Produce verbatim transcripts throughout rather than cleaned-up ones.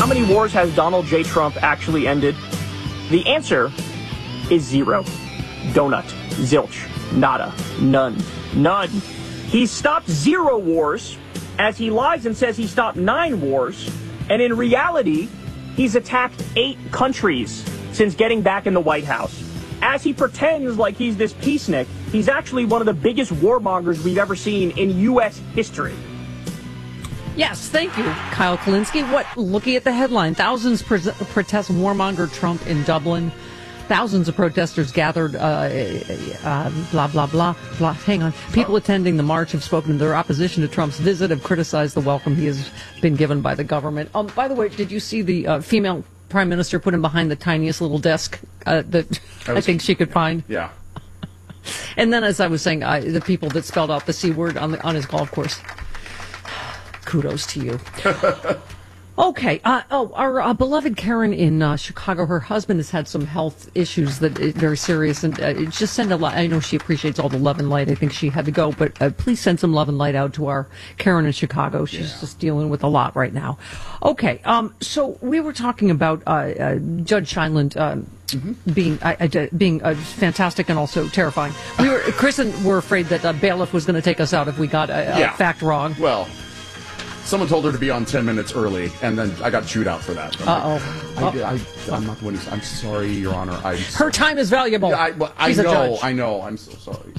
How many wars has Donald J. Trump actually ended? The answer is zero. Donut. Zilch. Nada. None. None. He stopped zero wars, as he lies and says he stopped nine wars, and in reality, he's attacked eight countries since getting back in the White House. As he pretends like he's this peacenik, he's actually one of the biggest warmongers we've ever seen in U S history. Yes, thank you, Kyle Kulinski. What? Looking at the headline, thousands pre- protest warmonger Trump in Dublin. Thousands of protesters gathered, uh, uh, blah, blah, blah, blah. Hang on. People attending the march have spoken in their opposition to Trump's visit, have criticized the welcome he has been given by the government. Um, by the way, did you see the uh, female prime minister put him behind the tiniest little desk uh, that was, I think she could find? Yeah. And then, as I was saying, uh, the people that spelled out the C word on, the, on his golf course. Kudos to you. Okay. Uh, oh, our uh, beloved Karen in uh, Chicago, her husband has had some health issues that are very serious. And uh, just send a lot. I know she appreciates all the love and light. I think she had to go. But uh, please send some love and light out to our Karen in Chicago. She's yeah. just dealing with a lot right now. Okay. Um, so we were talking about uh, uh, Judge Scheindlin um, mm-hmm. being uh, uh, being uh, fantastic and also terrifying. We were, Chris and were afraid that uh, bailiff was going to take us out if we got a, a yeah. fact wrong. Well. Someone told her to be on ten minutes early, and then I got chewed out for that. Uh-oh. Like, I, I, I'm not the one who's... I'm sorry, Your Honor. I'm Her time is valuable. Yeah, I, well, I know, I know. I'm so sorry.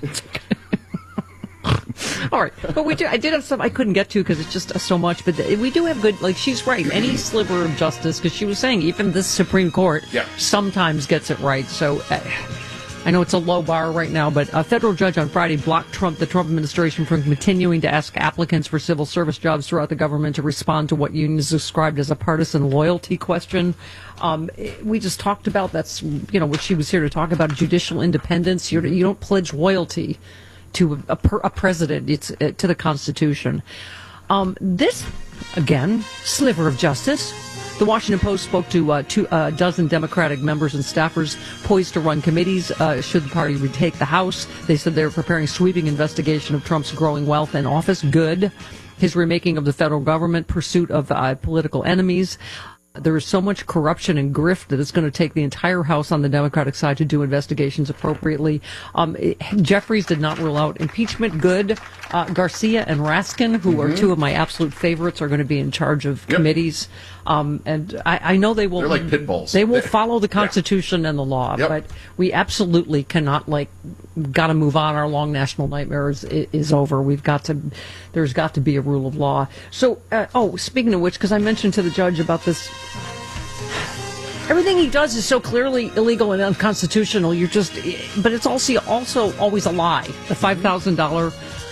All right. But we do... I did have some I couldn't get to because it's just uh, so much, but we do have good... Like, she's right. Any sliver of justice, because she was saying even this Supreme Court yeah. sometimes gets it right, so... Uh, I know it's a low bar right now, but a federal judge on Friday blocked Trump, the Trump administration from continuing to ask applicants for civil service jobs throughout the government to respond to what unions described as a partisan loyalty question. Um, we just talked about that's, you know, what she was here to talk about, judicial independence. You're, you don't pledge loyalty to a, a, a president. It's uh, to the Constitution. Um, this, again, sliver of justice. The Washington Post spoke to a uh, two, uh, dozen Democratic members and staffers poised to run committees uh, should the party retake the House. They said they're preparing sweeping investigation of Trump's growing wealth in office. Good. His remaking of the federal government, pursuit of uh, political enemies. There is so much corruption and grift that it's going to take the entire House on the Democratic side to do investigations appropriately. Um, it, Jeffries did not rule out impeachment. Good. Uh, Garcia and Raskin, who mm-hmm. are two of my absolute favorites, are going to be in charge of yep. committees. Um, and I, I know they will. They're like pit bulls. They will follow the Constitution yeah. and the law, yep. but we absolutely cannot, like, got to move on. Our long national nightmare is, is over. We've got to, there's got to be a rule of law. So, uh, oh, speaking of which, because I mentioned to the judge about this, everything he does is so clearly illegal and unconstitutional. You're just, but it's also also always a lie. The five thousand dollars.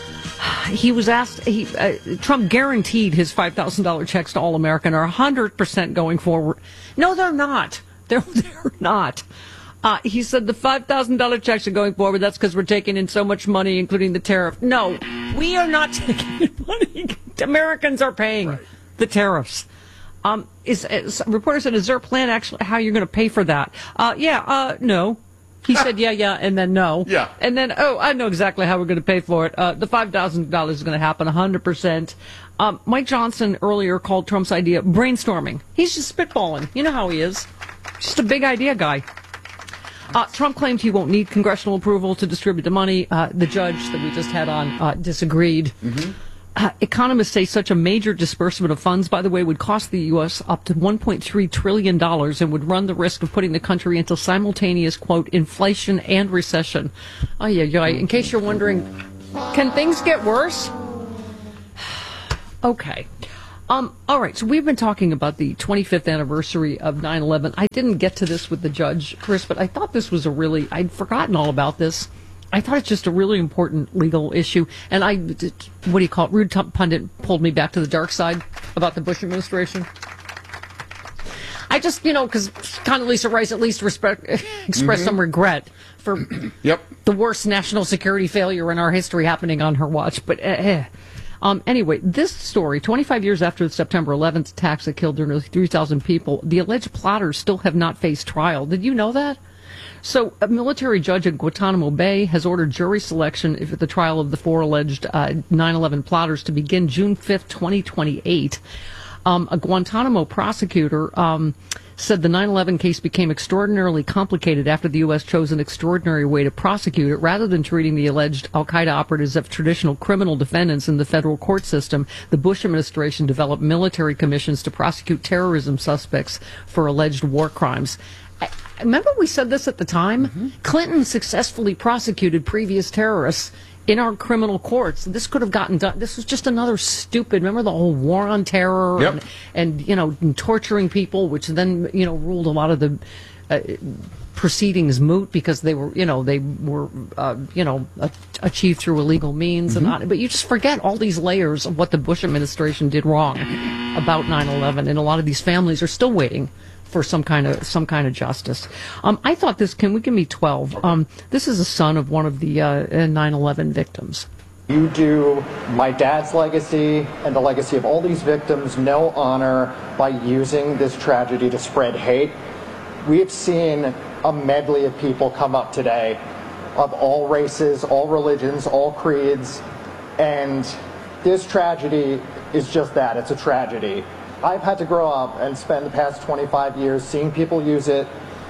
He was asked, he, uh, Trump guaranteed his five thousand dollars checks to All American are one hundred percent going forward. No, they're not. They're, they're not. Uh, he said the five thousand dollars checks are going forward. That's because we're taking in so much money, including the tariff. No, we are not taking in money. Americans are paying right. the tariffs. Um, is, is, reporter said, is there a plan actually how you're going to pay for that? Uh, yeah, uh, no. He said, yeah, yeah, and then no. Yeah. And then, oh, I know exactly how we're going to pay for it. Uh, the five thousand dollars is going to happen one hundred percent. Um, Mike Johnson earlier called Trump's idea brainstorming. He's just spitballing. You know how he is. Just a big idea guy. Uh, Trump claimed he won't need congressional approval to distribute the money. Uh, the judge that we just had on uh, disagreed. Mm-hmm. Uh, economists say such a major disbursement of funds, by the way, would cost the U S up to one point three trillion dollars and would run the risk of putting the country into simultaneous, quote, inflation and recession. Oh, yeah, yeah. In case you're wondering, can things get worse? Okay. Um, all right, so we've been talking about the twenty-fifth anniversary of nine eleven. I didn't get to this with the judge, Chris, but I thought this was a really, I'd forgotten all about this. I thought it's just a really important legal issue. And I, what do you call it? Rude Pundit pulled me back to the dark side about the Bush administration. I just, you know, because Condoleezza Rice at least respect, expressed mm-hmm. some regret for yep. the worst national security failure in our history happening on her watch. But eh. Um, anyway, this story, twenty-five years after the September eleventh attacks that killed nearly three thousand people, the alleged plotters still have not faced trial. Did you know that? So, a military judge in Guantanamo Bay has ordered jury selection for the trial of the four alleged uh, nine eleven plotters to begin June fifth, twenty twenty-eight. Um, a Guantanamo prosecutor um, said the nine eleven case became extraordinarily complicated after the U S chose an extraordinary way to prosecute it. Rather than treating the alleged al-Qaeda operatives as traditional criminal defendants in the federal court system, the Bush administration developed military commissions to prosecute terrorism suspects for alleged war crimes. I, remember we said this at the time? Mm-hmm. Clinton successfully prosecuted previous terrorists in our criminal courts. This could have gotten done. This was just another stupid, remember the whole war on terror yep. and, and, you know, and torturing people, which then, you know, ruled a lot of the uh, proceedings moot because they were, you know, they were, uh, you know, uh, achieved through illegal means. Mm-hmm. and not. But you just forget all these layers of what the Bush administration did wrong about nine eleven. And a lot of these families are still waiting for some kind of some kind of justice. Um, I thought this. Can we give me twelve? Um, this is a son of one of the uh, nine eleven victims. You do my dad's legacy and the legacy of all these victims no honor by using this tragedy to spread hate. We have seen a medley of people come up today, of all races, all religions, all creeds, and this tragedy is just that. It's a tragedy. I've had to grow up and spend the past twenty-five years seeing people use it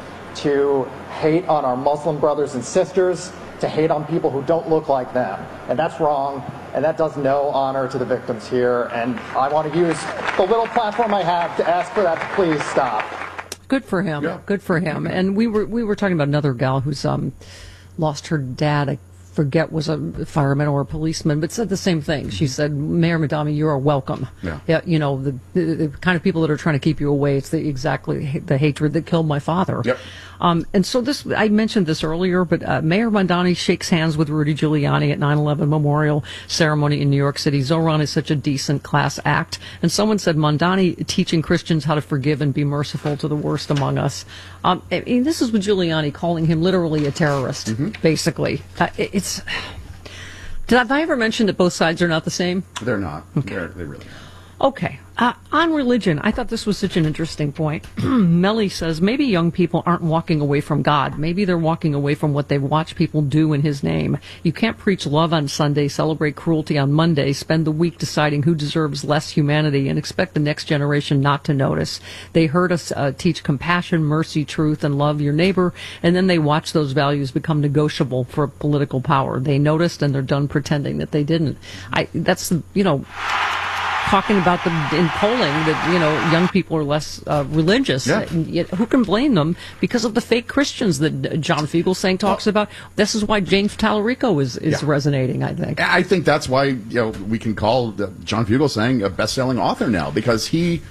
to hate on our Muslim brothers and sisters, to hate on people who don't look like them. And that's wrong, and that does no honor to the victims here. And I want to use the little platform I have to ask for that to please stop. Good for him. Yeah. Good for him. And we were we were talking about another gal who's um lost her dad. I forget was a fireman or a policeman, but said the same thing. She said, Mayor Madami, you are welcome. Yeah. yeah you know, the, the, the kind of people that are trying to keep you away, it's the exactly the hatred that killed my father. Yep. Um, and so this, I mentioned this earlier, but uh, Mayor Mamdani shakes hands with Rudy Giuliani at nine eleven memorial ceremony in New York City. Zoran is such a decent class act. And someone said Mamdani teaching Christians how to forgive and be merciful to the worst among us. Um, I mean, this is with Giuliani calling him literally a terrorist, mm-hmm. basically. Uh, it, it's. Did I, have I ever mentioned that both sides are not the same? They're not. Okay. They're, they really aren't. Okay. Uh, on religion, I thought this was such an interesting point. Melly says maybe young people aren't walking away from God. Maybe they're walking away from what they watch people do in his name. You can't preach love on Sunday, celebrate cruelty on Monday, spend the week deciding who deserves less humanity, and expect the next generation not to notice. They heard us uh, teach compassion, mercy, truth, and love your neighbor, and then they watch those values become negotiable for political power. They noticed, and they're done pretending that they didn't. I, that's, you know... talking about the in polling that, you know, young people are less uh, religious. Yeah. Yet, who can blame them because of the fake Christians that John Fugelsang talks about? This is why James Tallarico is, is yeah. resonating, I think. I think that's why, you know, we can call John Fugelsang a best-selling author now, because he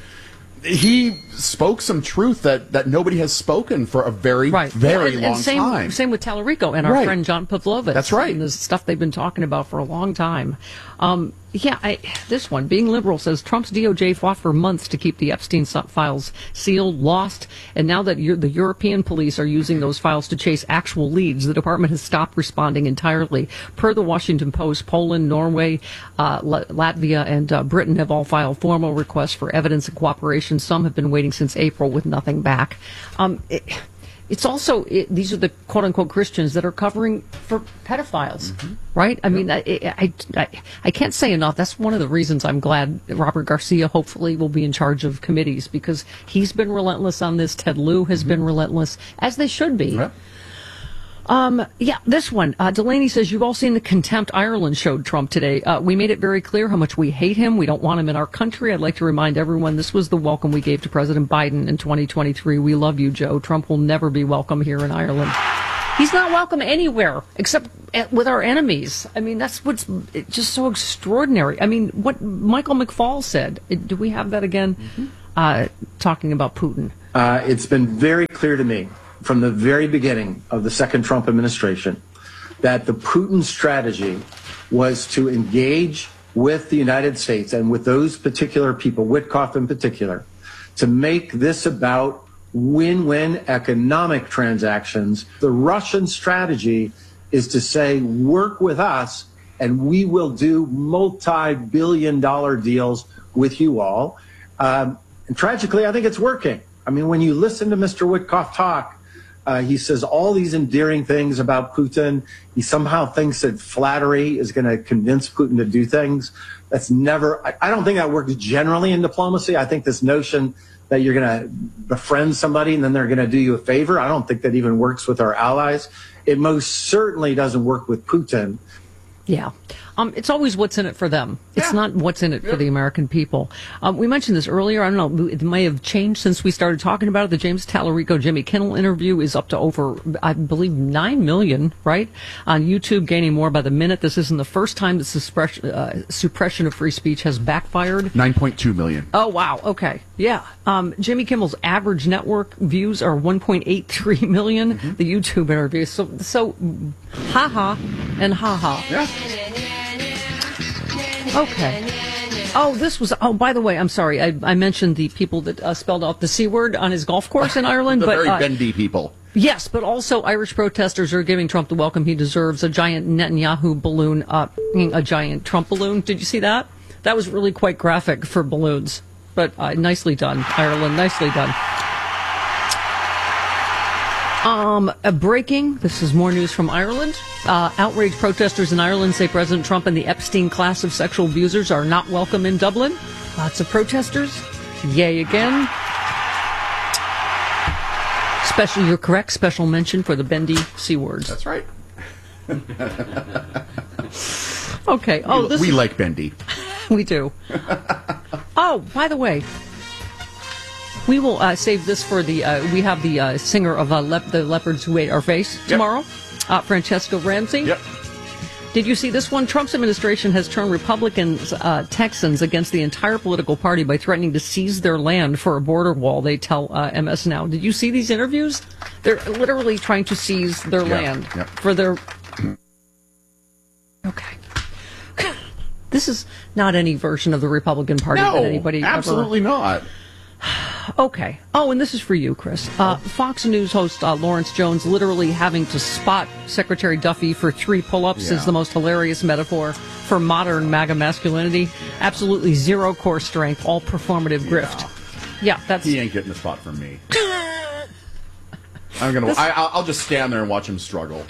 he spoke some truth that, that nobody has spoken for a very, right. very and, long and same, time. Same with Tallarico and our right. friend John Pavlovitz. That's right. And the stuff they've been talking about for a long time. Um, yeah, I, this one, Being Liberal, says Trump's D O J fought for months to keep the Epstein files sealed, lost, and now that the European police are using those files to chase actual leads, the department has stopped responding entirely. Per the Washington Post, Poland, Norway, uh, L- Latvia, and uh, Britain have all filed formal requests for evidence and cooperation. Some have been waiting since April with nothing back. Um, it, It's also, it, these are the quote-unquote Christians that are covering for pedophiles, mm-hmm. right? I yep. mean, I, I, I, I can't say enough. That's one of the reasons I'm glad Robert Garcia hopefully will be in charge of committees, because he's been relentless on this. Ted Lieu has mm-hmm. been relentless, as they should be. Yep. Um, yeah, this one. Uh, Delaney says, you've all seen the contempt Ireland showed Trump today. Uh, we made it very clear how much we hate him. We don't want him in our country. I'd like to remind everyone this was the welcome we gave to President Biden in twenty twenty-three. We love you, Joe. Trump will never be welcome here in Ireland. He's not welcome anywhere except with our enemies. I mean, that's what's just so extraordinary. I mean, what Michael McFaul said. Do we have that again? Mm-hmm. Uh, talking about Putin. Uh, it's been very clear to me from the very beginning of the second Trump administration that the Putin strategy was to engage with the United States and with those particular people, Witkoff in particular, to make this about win-win economic transactions. The Russian strategy is to say, work with us and we will do multi-billion dollar deals with you all. Um, and tragically, I think it's working. I mean, when you listen to Mister Witkoff talk, Uh, he says all these endearing things about Putin. He somehow thinks that flattery is going to convince Putin to do things. That's never, I, I don't think that works generally in diplomacy. I think this notion that you're going to befriend somebody and then they're going to do you a favor, I don't think that even works with our allies. It most certainly doesn't work with Putin. Yeah. Um, it's always what's in it for them. It's Yeah. not what's in it for the American people. Um, we mentioned this earlier. I don't know. It may have changed since we started talking about it. The James Tallarico, Jimmy Kimmel interview is up to over, I believe, nine million, right? On YouTube, gaining more by the minute. This isn't the first time that suppression, uh, suppression of free speech has backfired. nine point two million. Oh, wow. Okay. Yeah. Um, Jimmy Kimmel's average network views are one point eight three million. Mm-hmm. The YouTube interview. So, so, ha-ha and ha-ha. Yeah. Okay. Oh, this was. Oh, by the way, I'm sorry. I, I mentioned the people that uh, spelled out the C word on his golf course in Ireland. The but very uh, bendy people. yes, but also Irish protesters are giving Trump the welcome he deserves. A giant Netanyahu balloon, uh, a giant Trump balloon. Did you see that? That was really quite graphic for balloons. But uh, nicely done, Ireland. Nicely done. Um, uh, breaking. This is more news from Ireland. Uh, outraged protesters in Ireland say President Trump and the Epstein class of sexual abusers are not welcome in Dublin. Lots of protesters. Yay again. Special, you're correct. Special mention for the bendy C words. That's right. Okay. Oh, we, this we is, like bendy. we do. Oh, by the way. We will uh, save this for the, uh, we have the uh, singer of uh, Lep- the Leopards Who Ate Our Face tomorrow, yep. uh, Francesca Ramsey. Yep. Did you see this one? Trump's administration has turned Republicans, uh, Texans against the entire political party by threatening to seize their land for a border wall, they tell uh, M S Now. Did you see these interviews? They're literally trying to seize their yeah. land Yep. for their... Okay. This is not any version of the Republican Party No, that anybody absolutely ever... not. Okay. Oh, and this is for you, Chris. Uh, Fox News host uh, Lawrence Jones literally having to spot Secretary Duffy for three pull-ups Yeah. is the most hilarious metaphor for modern MAGA masculinity. Absolutely zero core strength, all performative grift. Yeah, that's... He ain't getting a spot from me. I'm gonna. I, I'll I'll just stand there and watch him struggle.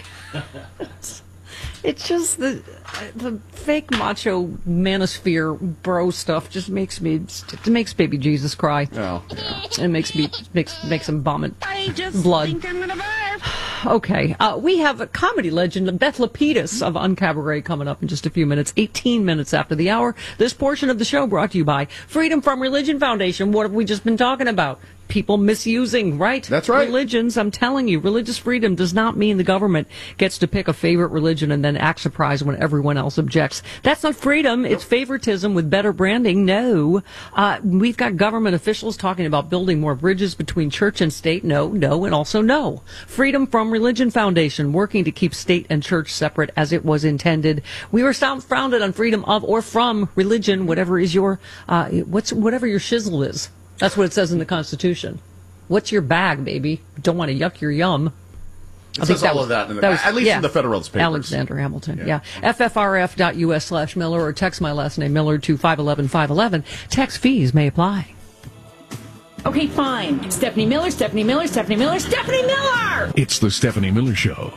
It's just the the fake macho manosphere bro stuff just makes me it makes baby Jesus cry. Oh, yeah. It makes me makes makes him vomit I just blood. think I'm gonna Okay, uh, we have a comedy legend, Beth Lapidus of Uncabaret, coming up in just a few minutes, eighteen minutes after the hour. This portion of the show brought to you by Freedom from Religion Foundation. What have we just been talking about? People misusing, right? That's right. Religions, I'm telling you, religious freedom does not mean the government gets to pick a favorite religion and then act surprised when everyone else objects. That's not freedom. It's favoritism with better branding. No. Uh, we've got government officials talking about building more bridges between church and state. No, no, and also no. Freedom from Religion Foundation, working to keep state and church separate as it was intended. We were founded on freedom of or from religion, whatever is your, uh, what's, whatever your shizzle is. That's what it says in the Constitution. What's your bag, baby? Don't want to yuck your yum. It says all of that, in the, that was, at least yeah, in the Federalist Papers. Alexander Hamilton, yeah. Yeah. F F R F dot U S slash Miller or text my last name, Miller, to five one one five one one. Text fees may apply. Okay, fine. Stephanie Miller, Stephanie Miller, Stephanie Miller, Stephanie Miller! It's the Stephanie Miller Show.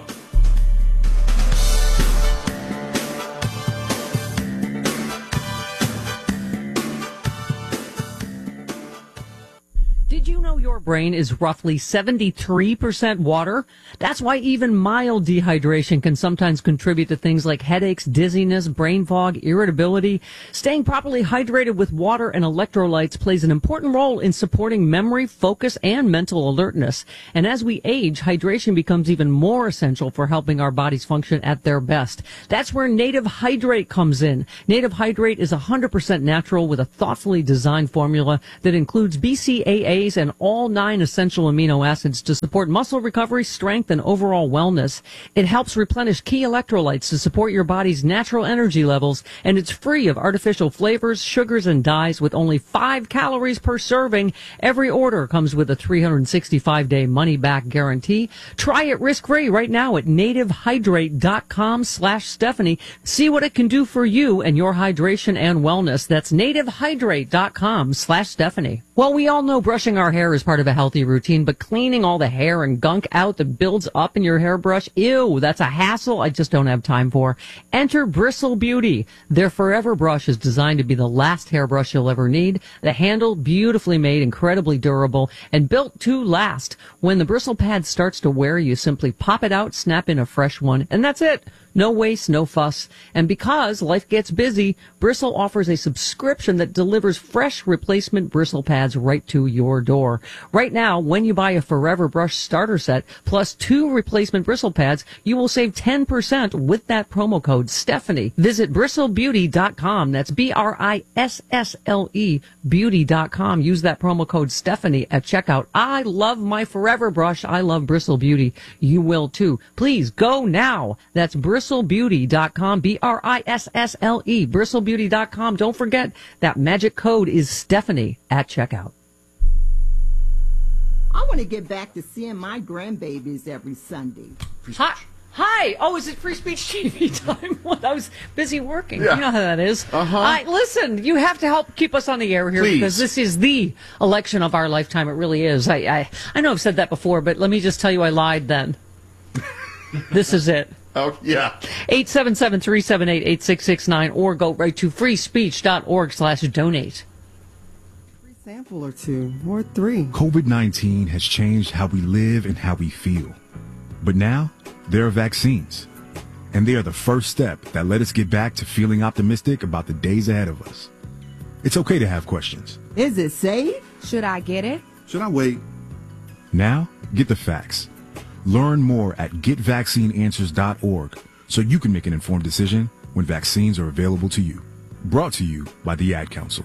Did you know your brain is roughly seventy-three percent water? That's why even mild dehydration can sometimes contribute to things like headaches, dizziness, brain fog, irritability. Staying properly hydrated with water and electrolytes plays an important role in supporting memory, focus, and mental alertness. And as we age, hydration becomes even more essential for helping our bodies function at their best. That's where Native Hydrate comes in. Native Hydrate is one hundred percent natural with a thoughtfully designed formula that includes B C A A and all nine essential amino acids to support muscle recovery, strength, and overall wellness. It helps replenish key electrolytes to support your body's natural energy levels, and it's free of artificial flavors, sugars, and dyes with only five calories per serving. Every order comes with a three hundred sixty-five day money-back guarantee. Try it risk-free right now at nativehydrate.com slash Stephanie. See what it can do for you and your hydration and wellness. That's nativehydrate.com slash Stephanie. Well, we all know brushing Brushing our hair is part of a healthy routine, but cleaning all the hair and gunk out that builds up in your hairbrush, ew, that's a hassle I just don't have time for. Enter Bristle Beauty. Their Forever Brush is designed to be the last hairbrush you'll ever need. The handle, beautifully made, incredibly durable, and built to last. When the bristle pad starts to wear, you simply pop it out, snap in a fresh one, and that's it. No waste, no fuss. And because life gets busy, Bristle offers a subscription that delivers fresh replacement bristle pads right to your door. Right now, when you buy a Forever Brush starter set plus two replacement bristle pads, you will save ten percent with that promo code Stephanie. Visit bristle beauty dot com. That's B R I S S L E beauty dot com. Use that promo code Stephanie at checkout. I love my Forever Brush. I love Bristle Beauty. You will too. Please go now. That's bristle beauty dot com, B R I S S L E, bristle beauty dot com. Don't forget that magic code is Stephanie at checkout. I want to get back to seeing my grandbabies every Sunday. Hi. Hi. Oh, is it Free Speech T V time? What? I was busy working. Yeah. You know how that is. Uh-huh. I, listen, you have to help keep us on the air here Please. because this is the election of our lifetime. It really is. I, I, I know I've said that before, but let me just tell you I lied then. This is it. Oh, yeah. eight seven seven, three seven eight, eight six six nine or go right to free speech dot org slash donate. Free sample or two, or three. COVID nineteen has changed how we live and how we feel. But now, there are vaccines. And they are the first step that let us get back to feeling optimistic about the days ahead of us. It's okay to have questions. Is it safe? Should I get it? Should I wait? Now, get the facts. Learn more at get vaccine answers dot org so you can make an informed decision when vaccines are available to you. Brought to you by the Ad Council.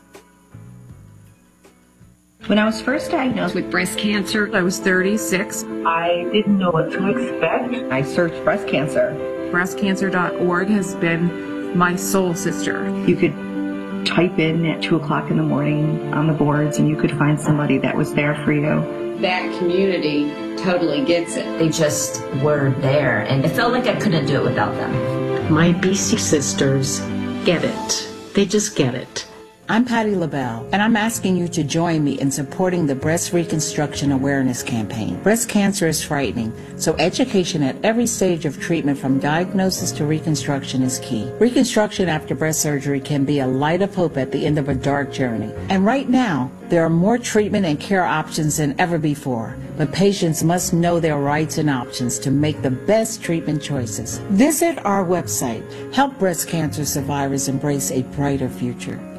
When I was first diagnosed with breast cancer, I was thirty-six. I didn't know what to expect. I searched breast cancer. breast cancer dot org has been my soul sister. You could type in at two o'clock in the morning on the boards and you could find somebody that was there for you. That community totally gets it. They just were there, and it felt like I couldn't do it without them. My B C sisters get it. They just get it. I'm Patty LaBelle, and I'm asking you to join me in supporting the Breast Reconstruction Awareness Campaign. Breast cancer is frightening, so education at every stage of treatment from diagnosis to reconstruction is key. Reconstruction after breast surgery can be a light of hope at the end of a dark journey. And right now, there are more treatment and care options than ever before, but patients must know their rights and options to make the best treatment choices. Visit our website. Help breast cancer survivors embrace a brighter future.